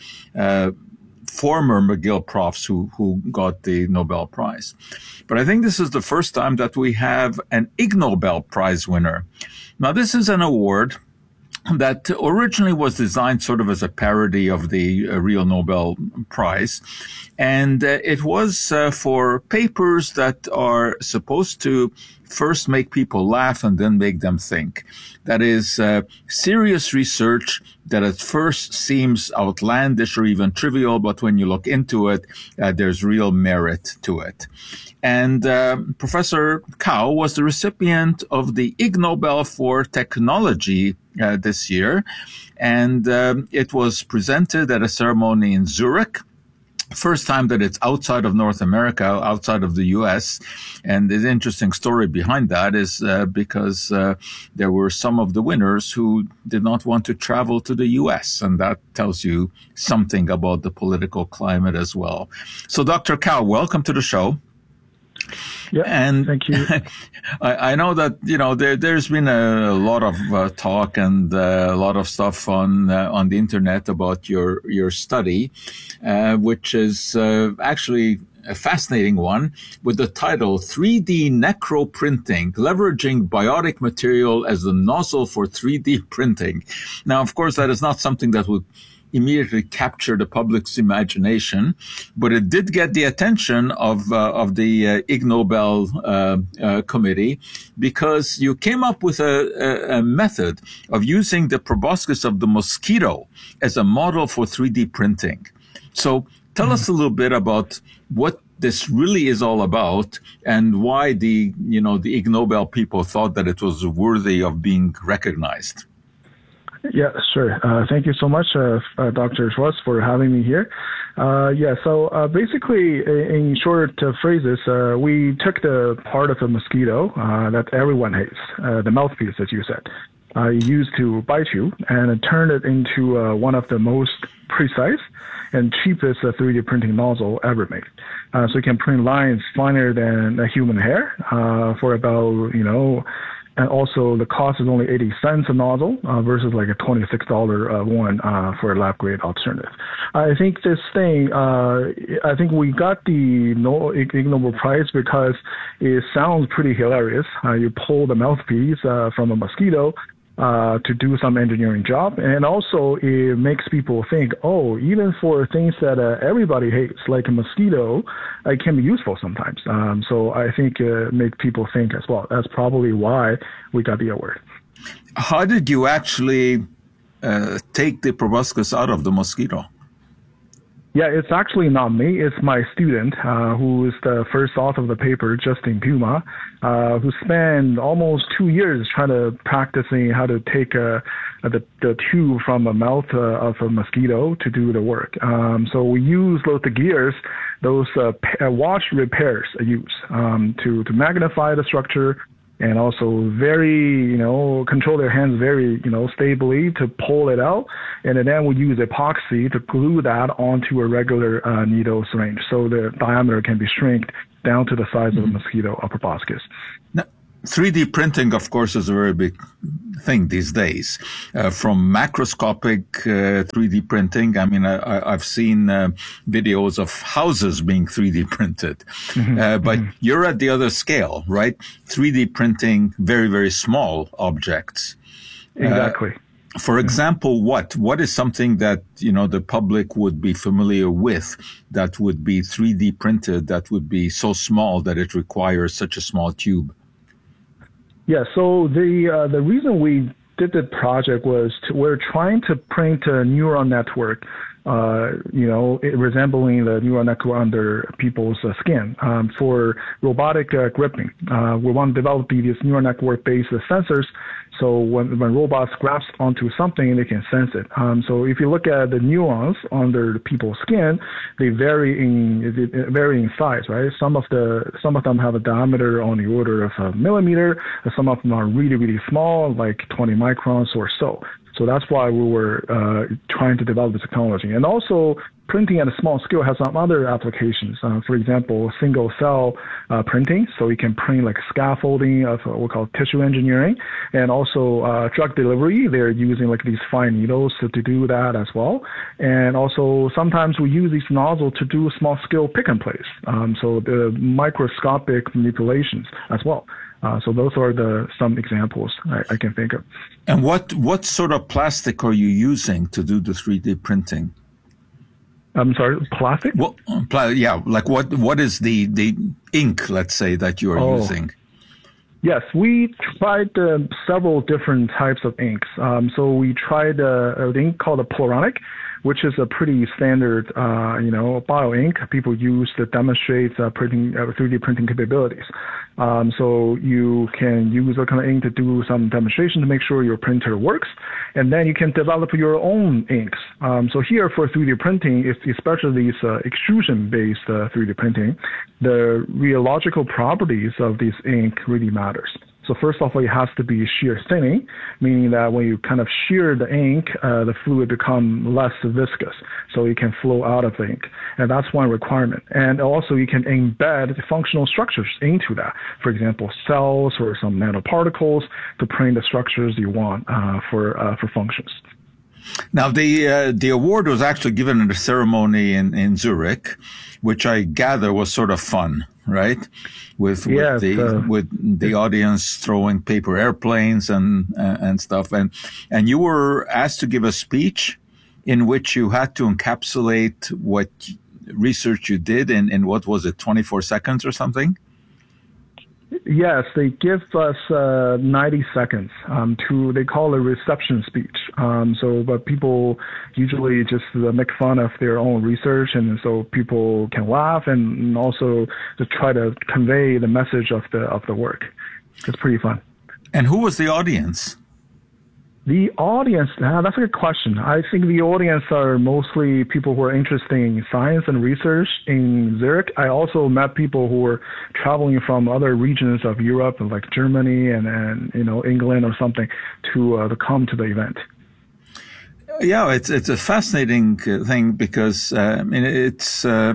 former McGill profs who got the Nobel Prize. But I think this is the first time that we have an Ig Nobel Prize winner. Now, this is an award that originally was designed sort of as a parody of the real Nobel Prize. And it was for papers that are supposed to first make people laugh and then make them think. That is serious research that at first seems outlandish or even trivial, but when you look into it, there's real merit to it. And Professor Kao was the recipient of the Ig Nobel for Technology this year. And it was presented at a ceremony in Zurich. First time that it's outside of North America, outside of the U.S. And the interesting story behind that is because there were some of the winners who did not want to travel to the U.S. And that tells you something about the political climate as well. So, Dr. Kao, welcome to the show. Yeah, and thank you. I know that, there's been a lot of talk and a lot of stuff on the internet about your study, which is actually a fascinating one with the title 3D Necroprinting, Leveraging Biotic Material as the Nozzle for 3D Printing. Now, of course, that is not something that would immediately capture the public's imagination, but it did get the attention of the Ig Nobel committee because you came up with a method of using the proboscis of the mosquito as a model for 3D printing. So tell us a little bit about what this really is all about and why the Ig Nobel people thought that it was worthy of being recognized. Yeah, sure. Thank you so much, Dr. Schwartz, for having me here. So basically, in short phrases, we took the part of a mosquito that everyone hates, the mouthpiece, as you said, used to bite you, and turned it into one of the most precise and cheapest 3D printing nozzle ever made. So you can print lines finer than a human hair for about, And also the cost is only 80 cents a nozzle versus like a $26 one for a lab grade alternative. I think this thing, I think we got the Ig Nobel Prize because it sounds pretty hilarious. You pull the mouthpiece from a mosquito to do some engineering job. And also it makes people think, oh, even for things that everybody hates, like a mosquito, it can be useful sometimes. So I think it makes people think as well. That's probably why we got the award. How did you actually take the proboscis out of the mosquito? Yeah, it's actually not me. It's my student, who is the first author of the paper, Justin Puma, who spent almost 2 years trying to practicing how to take the tube from the mouth of a mosquito to do the work. So we use the gears, those wash repairs use to magnify the structure, and also very, control their hands very, stably to pull it out. And then we use epoxy to glue that onto a regular needle syringe. So the diameter can be shrinked down to the size of a mosquito or proboscis. Now, 3D printing, of course, is a very big thing these days. From macroscopic 3D printing, I mean, I've seen videos of houses being 3D printed. But you're at the other scale, right? 3D printing very, very small objects. Exactly. For example, what is something that, the public would be familiar with that would be 3D printed, that would be so small that it requires such a small tube? Yeah, so the reason we did the project was we're trying to print a neural network, resembling the neural network under people's skin for robotic gripping. We want to develop these neural network-based sensors, so when robots grasp onto something, they can sense it. So if you look at the neurons under the people's skin, they vary in size, right? Some of them have a diameter on the order of a millimeter. Some of them are really, really small, like 20 microns or so. So that's why we were trying to develop this technology. And also, printing at a small scale has some other applications. For example, single cell printing. So you can print like scaffolding of what we call tissue engineering. And also drug delivery. They're using like these fine needles to do that as well. And also sometimes we use these nozzles to do small scale pick and place. So the microscopic manipulations as well. So those are some examples I can think of. And what sort of plastic are you using to do the 3D printing? I'm sorry, plastic? Well, yeah, like what is the ink, let's say, that you are using? Yes, we tried several different types of inks. So we tried an ink called a Pluronic, which is a pretty standard, bio ink people use to demonstrate 3D printing capabilities. So you can use that kind of ink to do some demonstration to make sure your printer works, and then you can develop your own inks. So here for 3D printing, especially these extrusion-based 3D printing, the rheological properties of this ink really matters. So first of all, it has to be shear thinning, meaning that when you kind of shear the ink, the fluid becomes less viscous, so it can flow out of the ink. And that's one requirement. And also you can embed the functional structures into that. For example, cells or some nanoparticles to print the structures you want for functions. Now, the award was actually given at a ceremony in Zurich, which I gather was sort of fun, right? With the audience throwing paper airplanes and stuff, and you were asked to give a speech in which you had to encapsulate what research you did in what was it, 24 seconds or something? Yes, they give us 90 seconds they call it a reception speech. But people usually just make fun of their own research, and so people can laugh and also to try to convey the message of the work. It's pretty fun. And who was the audience? The audience, that's a good question. I think the audience are mostly people who are interested in science and research in Zurich. I also met people who were traveling from other regions of Europe, like Germany and England or something, to come to the event. Yeah, it's a fascinating thing because it's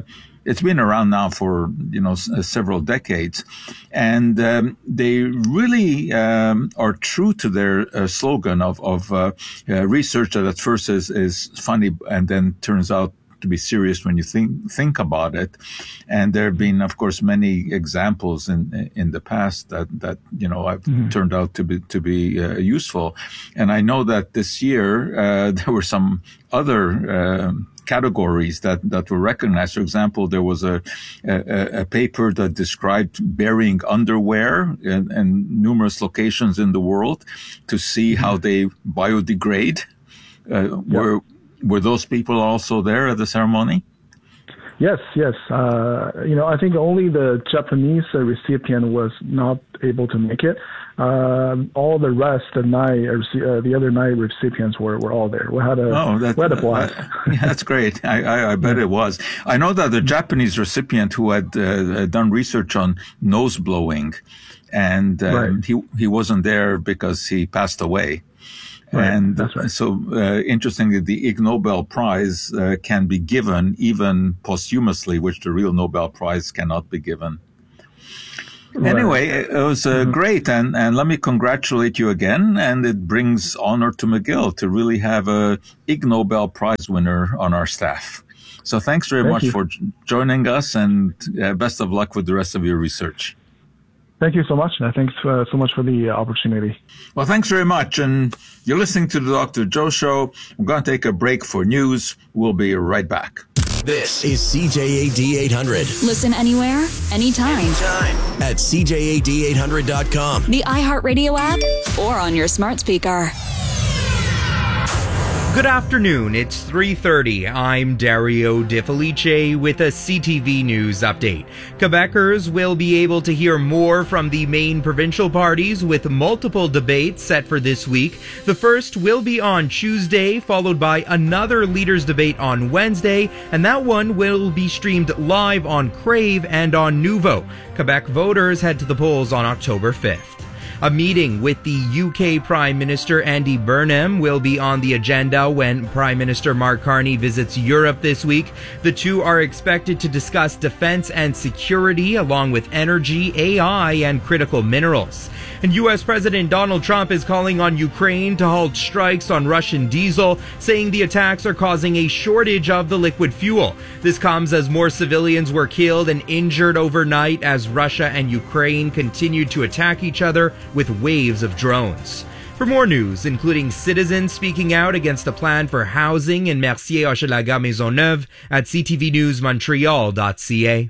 it's been around now for, several decades. And they really are true to their slogan of research that at first is funny and then turns out to be serious when you think about it. And there have been, of course, many examples in the past that I've turned out to be useful. And I know that this year there were some other categories that were recognized. For example, there was a paper that described burying underwear in numerous locations in the world to see how they biodegrade. Were those people also there at the ceremony? Yes. I think only the Japanese recipient was not able to make it. All the rest, the other 9 recipients were all there. We had a blast. That's great. I bet it was. I know that the Japanese recipient who had done research on nose blowing, and he wasn't there because he passed away. Right, and that's right. So, interestingly, the Ig Nobel Prize can be given even posthumously, which the real Nobel Prize cannot be given. Right. Anyway, it was great, and let me congratulate you again. And it brings honor to McGill to really have a Ig Nobel Prize winner on our staff. So thanks very much for joining us, and best of luck with the rest of your research. Thank you so much. Thanks so much for the opportunity. Well, thanks very much. And you're listening to the Dr. Joe Show. We're going to take a break for news. We'll be right back. This is CJAD 800. Listen anywhere, anytime. At CJAD800.com. The iHeartRadio app, or on your smart speaker. Good afternoon, it's 3:30. I'm Dario De Felice with a CTV News update. Quebecers will be able to hear more from the main provincial parties with multiple debates set for this week. The first will be on Tuesday, followed by another leaders debate on Wednesday, and that one will be streamed live on Crave and on Nuvo. Quebec voters head to the polls on October 5th. A meeting with the UK Prime Minister Andy Burnham will be on the agenda when Prime Minister Mark Carney visits Europe this week. The two are expected to discuss defense and security, along with energy, AI, and critical minerals. And U.S. President Donald Trump is calling on Ukraine to halt strikes on Russian diesel, saying the attacks are causing a shortage of the liquid fuel. This comes as more civilians were killed and injured overnight as Russia and Ukraine continued to attack each other with waves of drones. For more news, including citizens speaking out against a plan for housing in Mercier, Hochelaga, Maisonneuve, at ctvnewsmontreal.ca.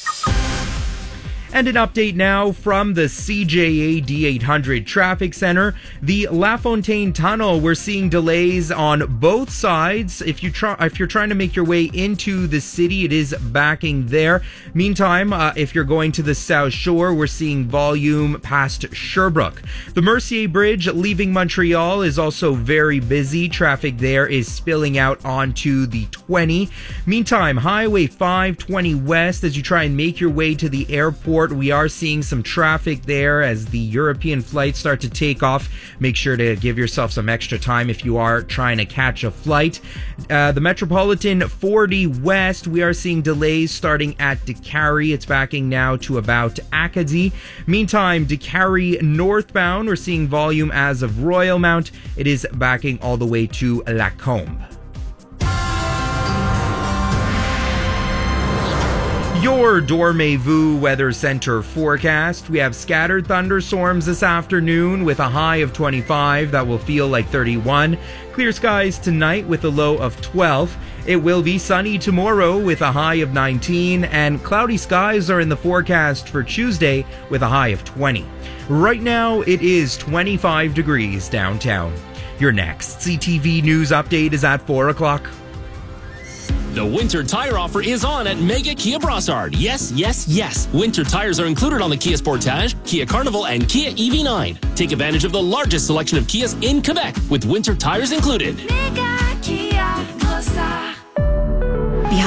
And an update now from the CJAD 800 Traffic Center. The La Fontaine Tunnel, we're seeing delays on both sides. If you're trying to make your way into the city, it is backing there. Meantime, if you're going to the South Shore, we're seeing volume past Sherbrooke. The Mercier Bridge leaving Montreal is also very busy. Traffic there is spilling out onto the 20. Meantime, Highway 520 West, as you try and make your way to the airport, we are seeing some traffic there as the European flights start to take off. Make sure to give yourself some extra time if you are trying to catch a flight. The Metropolitan 40 West, we are seeing delays starting at Décarie. It's backing now to about Acadie. Meantime, Décarie northbound, we're seeing volume as of Royalmount. It is backing all the way to Lacombe. Your Dormez-vous Weather Center forecast. We have scattered thunderstorms this afternoon with a high of 25 that will feel like 31. Clear skies tonight with a low of 12. It will be sunny tomorrow with a high of 19, and cloudy skies are in the forecast for Tuesday with a high of 20. Right now, it is 25 degrees downtown. Your next CTV News update is at 4 o'clock. The winter tire offer is on at Mega Kia Brossard. Yes, yes, yes. Winter tires are included on the Kia Sportage, Kia Carnival, and Kia EV9. Take advantage of the largest selection of Kias in Quebec with winter tires included. Mega Kia Brossard. Behind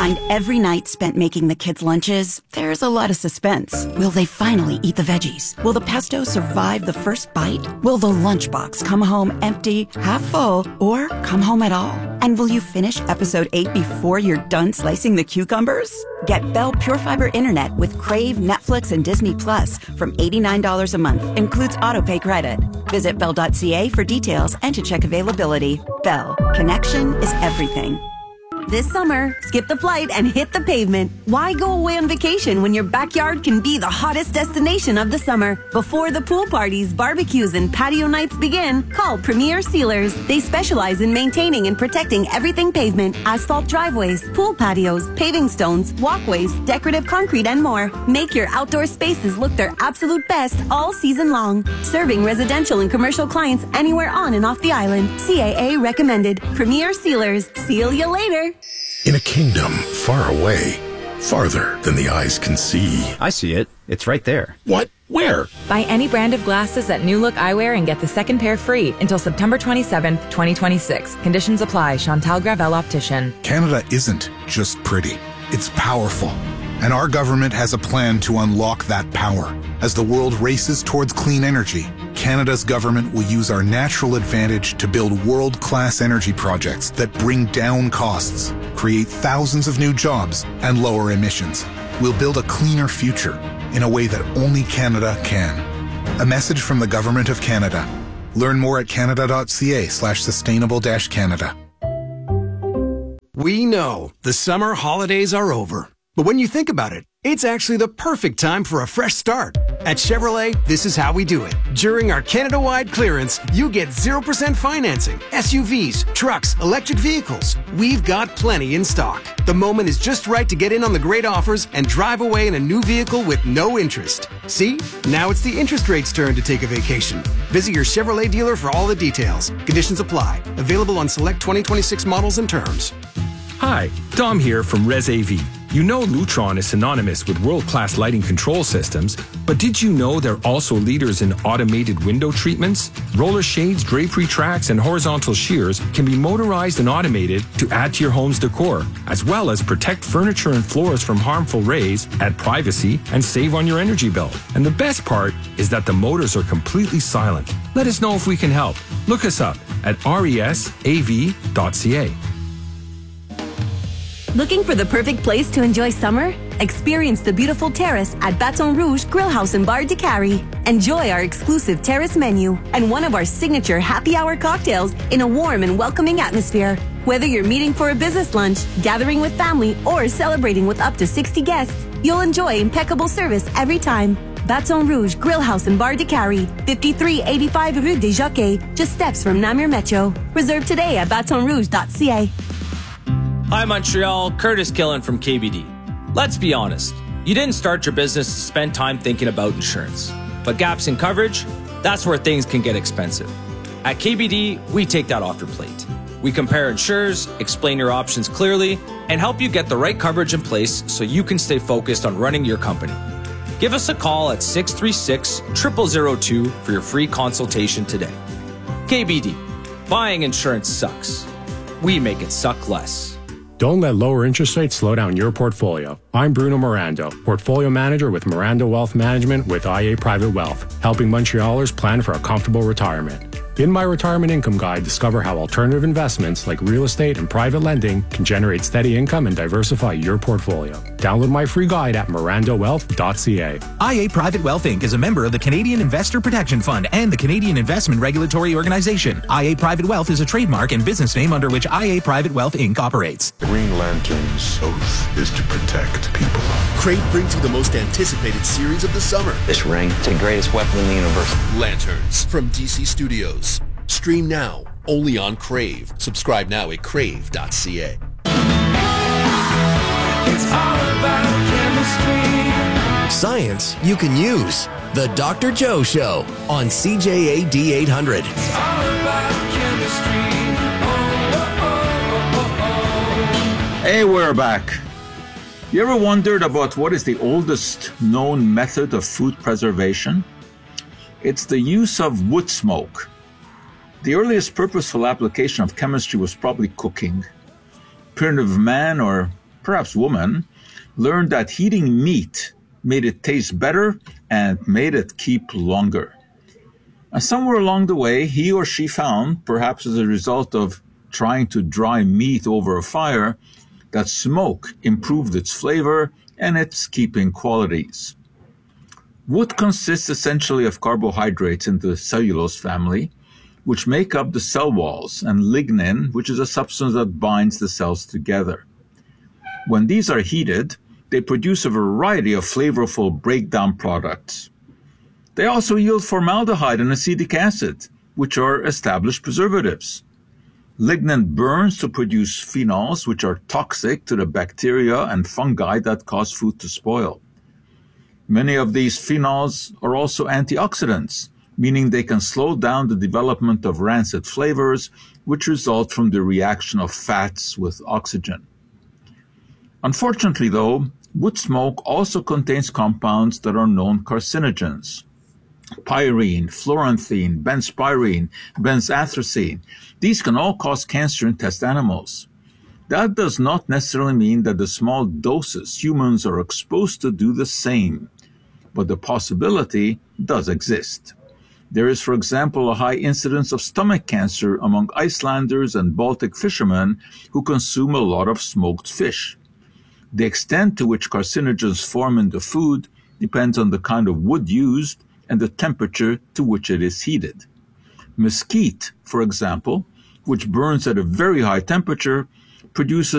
Behind every night spent making the kids' lunches, there's a lot of suspense. Will they finally eat the veggies? Will the pesto survive the first bite? Will the lunchbox come home empty, half full, or come home at all? And will you finish episode 8 before you're done slicing the cucumbers? Get Bell Pure Fiber Internet with Crave, Netflix, and Disney Plus from $89 a month. Includes autopay credit. Visit bell.ca for details and to check availability. Bell. Connection is everything. This summer, skip the flight and hit the pavement. Why go away on vacation when your backyard can be the hottest destination of the summer? Before the pool parties, barbecues, and patio nights begin, call Premier Sealers. They specialize in maintaining and protecting everything pavement, asphalt driveways, pool patios, paving stones, walkways, decorative concrete, and more. Make your outdoor spaces look their absolute best all season long. Serving residential and commercial clients anywhere on and off the island. CAA recommended. Premier Sealers. Seal you later. In a kingdom far away, farther than the eyes can see. I see it. It's right there. What? Where? Buy any brand of glasses at New Look Eyewear and get the second pair free until September 27th, 2026. Conditions apply. Chantal Gravel Optician. Canada isn't just pretty. It's powerful. And our government has a plan to unlock that power. As the world races towards clean energy, Canada's government will use our natural advantage to build world-class energy projects that bring down costs, create thousands of new jobs, and lower emissions. We'll build a cleaner future in a way that only Canada can. A message from the Government of Canada. Learn more at canada.ca/sustainable-Canada. We know the summer holidays are over. But when you think about it, it's actually the perfect time for a fresh start. At Chevrolet, this is how we do it. During our Canada-wide clearance, you get 0% financing, SUVs, trucks, electric vehicles. We've got plenty in stock. The moment is just right to get in on the great offers and drive away in a new vehicle with no interest. See? Now it's the interest rate's turn to take a vacation. Visit your Chevrolet dealer for all the details. Conditions apply. Available on select 2026 models and terms. Hi, Dom here from Res AV. You know Lutron is synonymous with world-class lighting control systems, but did you know they're also leaders in automated window treatments? Roller shades, drapery tracks, and horizontal shears can be motorized and automated to add to your home's decor, as well as protect furniture and floors from harmful rays, add privacy, and save on your energy bill. And the best part is that the motors are completely silent. Let us know if we can help. Look us up at resav.ca. Looking for the perfect place to enjoy summer? Experience the beautiful terrace at Baton Rouge Grill House and Bar de Cary. Enjoy our exclusive terrace menu and one of our signature happy hour cocktails in a warm and welcoming atmosphere. Whether you're meeting for a business lunch, gathering with family, or celebrating with up to 60 guests, you'll enjoy impeccable service every time. Baton Rouge Grill House and Bar de Cary, 5385 Rue des Jockeys, just steps from Namur Metro. Reserve today at batonrouge.ca. Hi Montreal, Curtis Killen from KBD. Let's be honest, you didn't start your business to spend time thinking about insurance. But gaps in coverage, that's where things can get expensive. At KBD, we take that off your plate. We compare insurers, explain your options clearly, and help you get the right coverage in place so you can stay focused on running your company. Give us a call at 636-0002 for your free consultation today. KBD, buying insurance sucks. We make it suck less. Don't let lower interest rates slow down your portfolio. I'm Bruno Morando, Portfolio Manager with Morando Wealth Management with IA Private Wealth, helping Montrealers plan for a comfortable retirement. In my Retirement Income Guide, discover how alternative investments like real estate and private lending can generate steady income and diversify your portfolio. Download my free guide at morandowealth.ca. IA Private Wealth Inc. is a member of the Canadian Investor Protection Fund and the Canadian Investment Regulatory Organization. IA Private Wealth is a trademark and business name under which IA Private Wealth Inc. operates. Green Lantern's oath is to protect people. Crave brings you the most anticipated series of the summer. This ring is the greatest weapon in the universe. Lanterns from DC Studios. Stream now, only on Crave. Subscribe now at crave.ca. It's all about chemistry. Science you can use. The Dr. Joe Show on CJAD 800. It's all about chemistry. Hey, we're back. You ever wondered about what is the oldest known method of food preservation? It's the use of wood smoke. The earliest purposeful application of chemistry was probably cooking. Primitive man, or perhaps woman, learned that heating meat made it taste better and made it keep longer. And somewhere along the way, he or she found, perhaps as a result of trying to dry meat over a fire, that smoke improved its flavor and its keeping qualities. Wood consists essentially of carbohydrates in the cellulose family, which make up the cell walls, and lignin, which is a substance that binds the cells together. When these are heated, they produce a variety of flavorful breakdown products. They also yield formaldehyde and acetic acid, which are established preservatives. Lignin burns to produce phenols, which are toxic to the bacteria and fungi that cause food to spoil. Many of these phenols are also antioxidants, meaning they can slow down the development of rancid flavors, which result from the reaction of fats with oxygen. Unfortunately, though, wood smoke also contains compounds that are known carcinogens. Pyrene, fluoranthene, benzpyrene, benzatrazine. These can all cause cancer in test animals. That does not necessarily mean that the small doses humans are exposed to do the same, but the possibility does exist. There is, for example, a high incidence of stomach cancer among Icelanders and Baltic fishermen who consume a lot of smoked fish. The extent to which carcinogens form in the food depends on the kind of wood used and the temperature to which it is heated. Mesquite, for example, which burns at a very high temperature, produces